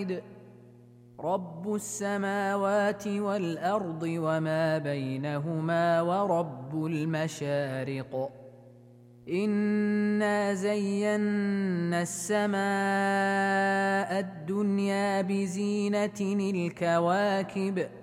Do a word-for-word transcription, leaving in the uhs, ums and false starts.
رب السماوات والأرض وما بينهما ورب المشارق إنا زينا السماء الدنيا بزينة الكواكب